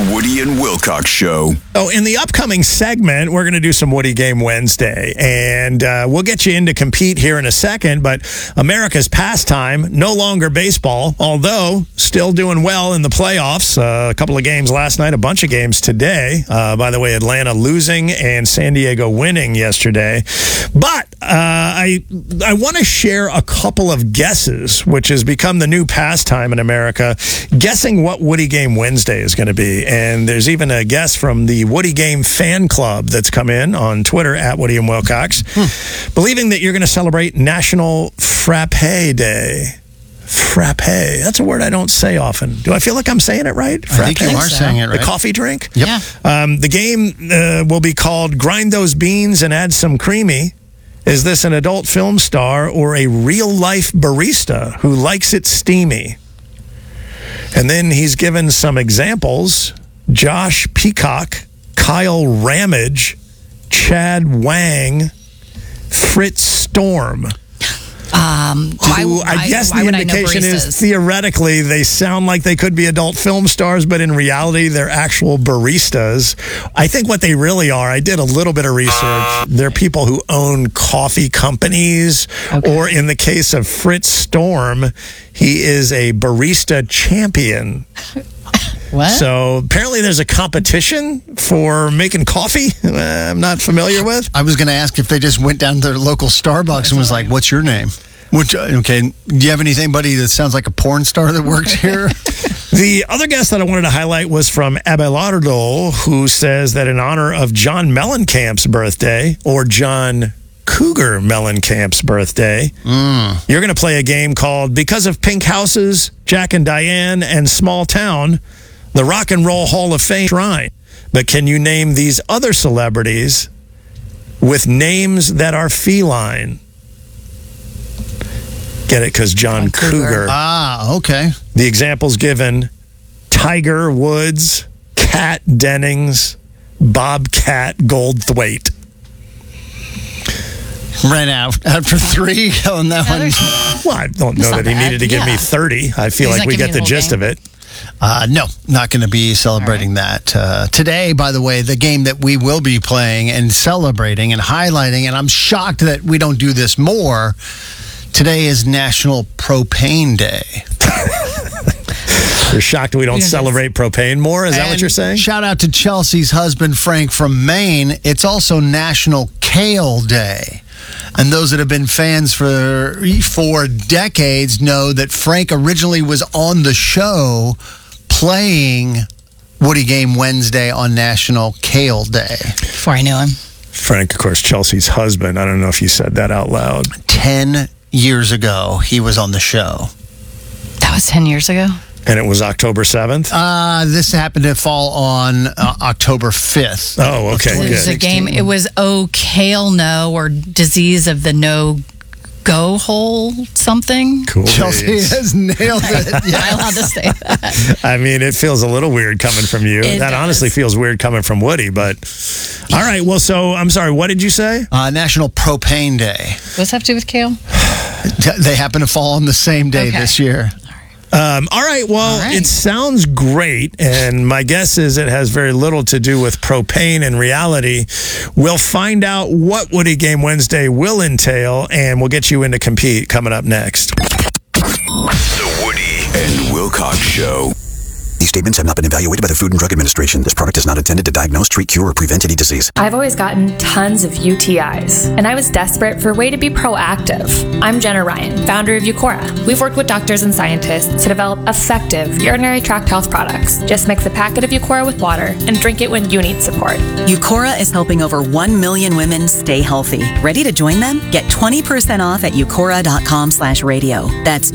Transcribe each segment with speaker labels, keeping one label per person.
Speaker 1: The Woody and Wilcox Show.
Speaker 2: Oh, in the upcoming segment, we're going to do some Woody Game Wednesday, and we'll get you in to compete here in a second, but America's pastime, no longer baseball, although still doing well in the playoffs. A couple of games last night, a bunch of games today. By the way, Atlanta losing and San Diego winning yesterday. But I want to share a couple of guesses, which has become the new pastime in America, guessing what Woody Game Wednesday is going to be. And there's even a guess from the Woody Game fan club that's come in on Twitter at Woody and Wilcox, believing that you're going to celebrate National Frappe Day. Frappe. That's a word I don't say often. Do I feel like I'm saying it right? Frappe?
Speaker 3: I think you are saying it right.
Speaker 2: The coffee drink?
Speaker 3: Yep.
Speaker 4: Yeah.
Speaker 2: The game will be called Grind Those Beans and Add Some Creamy. Is this an adult film star or a real-life barista who likes it steamy? And then he's given some examples. Josh Peacock, Kyle Ramage, Chad Wang, Fritz Storm. I guess the indication is theoretically they sound like they could be adult film stars, but in reality they're actual baristas. I think what they really are, I did a little bit of research, they're people who own coffee companies, or in the case of Fritz Storm, he is a barista champion.
Speaker 4: What?
Speaker 2: So apparently there's a competition for making coffee I'm not familiar with.
Speaker 3: I was going to ask if they just went down to their local Starbucks and was like, what's your name? Okay, do you have anybody that sounds like a porn star that works here?
Speaker 2: The other guest that I wanted to highlight was from Abelardo, who says that in honor of John Mellencamp's birthday, or John Cougar Mellencamp's birthday, you're going to play a game called Because of Pink Houses, Jack and Diane, and Small Town, the Rock and Roll Hall of Fame Shrine. But can you name these other celebrities with names that are feline? Get it? Because John Cougar.
Speaker 3: Ah, okay.
Speaker 2: The examples given: Tiger Woods, Kat Dennings, Bobcat Goldthwait.
Speaker 3: Ran out after 3 on that one.
Speaker 2: Well, I don't know that he needed to give me 30. I feel like we get the gist of it.
Speaker 3: No, not going to be celebrating that. Today, by the way, the game that we will be playing and celebrating and highlighting, and I'm shocked that we don't do this more, today is National Propane Day.
Speaker 2: You're shocked we don't celebrate propane more? Is that what you're saying?
Speaker 3: Shout out to Chelsea's husband, Frank, from Maine. It's also National Kale Day. And those that have been fans for decades know that Frank originally was on the show playing Woody Game Wednesday on National Kale Day.
Speaker 4: Before I knew him.
Speaker 2: Frank, of course, Chelsea's husband. I don't know if you said that out loud.
Speaker 3: 10 years ago, he was on the show.
Speaker 4: That was 10 years ago?
Speaker 2: And it was October 7th?
Speaker 3: This happened to fall on October 5th.
Speaker 2: Oh, okay,
Speaker 4: It was a game. It was Kale No, or Disease of the No Go Hole something.
Speaker 2: Cool.
Speaker 3: Chelsea has nailed it.
Speaker 4: Am I allowed to say that?
Speaker 2: I mean, it feels a little weird coming from you. That honestly feels weird coming from Woody, but all right. Well, so I'm sorry. What did you say?
Speaker 3: National Propane Day.
Speaker 4: What's that have to do with Kale?
Speaker 3: They happen to fall on the same day this year.
Speaker 2: All right. Well, it sounds great, and my guess is it has very little to do with propane in reality. We'll find out what Woody Game Wednesday will entail, and we'll get you in to compete coming up next.
Speaker 1: The Woody and Wilcox Show. These statements have not been evaluated by the Food and Drug Administration. This product is not intended to diagnose, treat, cure, or prevent any disease.
Speaker 5: I've always gotten tons of UTIs, and I was desperate for a way to be proactive. I'm Jenna Ryan, founder of Eucora. We've worked with doctors and scientists to develop effective urinary tract health products. Just mix a packet of Eucora with water and drink it when you need support.
Speaker 6: Eucora is helping over 1 million women stay healthy. Ready to join them? Get 20% off at eucora.com/radio. That's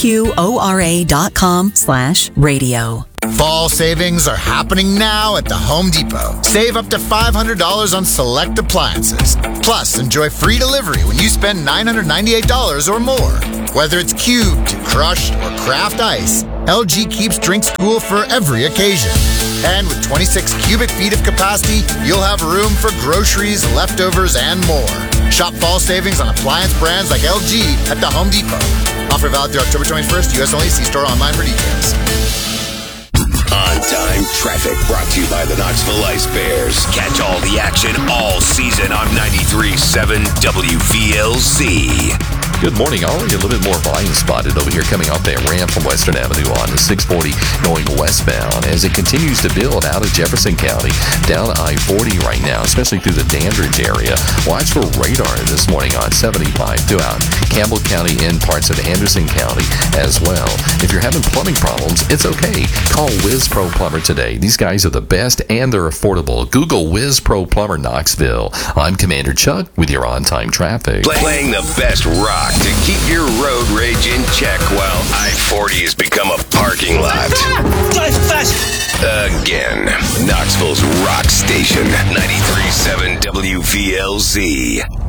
Speaker 6: UQORA.com/radio.
Speaker 7: Fall savings are happening now at the Home Depot. Save up to $500 on select appliances. Plus, enjoy free delivery when you spend $998 or more. Whether it's cubed, crushed, or craft ice, LG keeps drinks cool for every occasion. And with 26 cubic feet of capacity, you'll have room for groceries, leftovers, and more. Shop fall savings on appliance brands like LG at the Home Depot. Offer valid through October 21st. U.S. only. See store online for details.
Speaker 1: On-time
Speaker 8: Traffic brought to you by the Knoxville Ice Bears. Catch all the action all season on 93.7 WVLZ.
Speaker 9: Good morning. Already a little bit more volume spotted over here coming off that ramp from Western Avenue on to 640 going westbound as it continues to build out of Jefferson County down I-40 right now, especially through the Dandridge area. Watch for radar this morning on 75 throughout Campbell County and parts of Anderson County as well. If you're having plumbing problems, it's okay. Call Whiz Pro Plumber today. These guys are the best and they're affordable. Google Whiz Pro Plumber Knoxville. I'm Commander Chuck with your on-time traffic.
Speaker 8: Playing the best rock to keep your road rage in check while I-40 has become a parking lot.
Speaker 10: Drive fast!
Speaker 8: Again, Knoxville's rock station, 93.7 WVLZ.